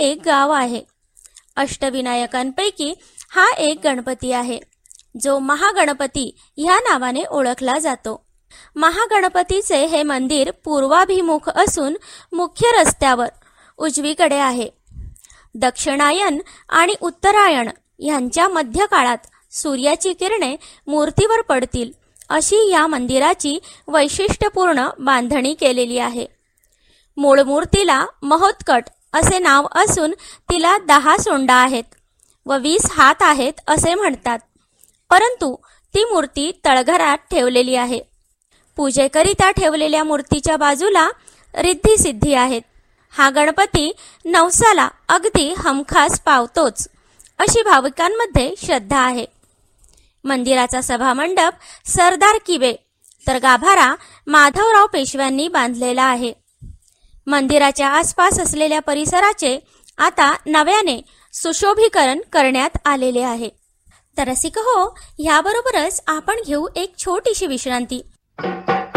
एक गाव आहे. अष्टविनायकांपैकी हा एक गणपती आहे, जो महागणपती ह्या नावाने ओळखला जातो. महागणपतीचे हे मंदिर पूर्वाभिमुख असून मुख्य रस्त्यावर उजवीकडे आहे. दक्षिणायन आणि उत्तरायण यांच्या मध्यकाळात सूर्याची किरणे मूर्तीवर पडतील अशी या मंदिराची वैशिष्ट्यपूर्ण बांधणी केलेली आहे. मूळ मूर्तीला महोत्कट असे नाव असून तिला 10 सोंडा आहेत व 20 हात आहेत असे म्हणतात, परंतु ती मूर्ती तळघरात ठेवलेली आहे. पूजेकरिता ठेवलेल्या मूर्तीच्या बाजूला रिद्धी सिद्धी आहेत. हा गणपती नवसाला अगदी हमखास पावतोच अशी भाविकांमध्ये श्रद्धा आहे. मंदिराचा सभामंडप सरदार किबे तर गाभारा माधवराव पेशव्यांनी बांधलेला आहे. मंदिराच्या आसपास असलेल्या परिसराचे आता नव्याने सुशोभीकरण करण्यात आलेले आहे. तर रसिक हो, ह्याबरोबरच आपण घेऊ एक छोटीशी विश्रांती.